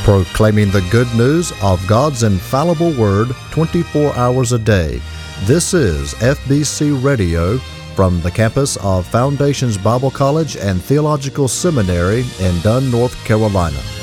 proclaiming the good news of God's infallible Word 24 hours a day. This is FBC Radio from the campus of Foundations Bible College and Theological Seminary in Dunn, North Carolina.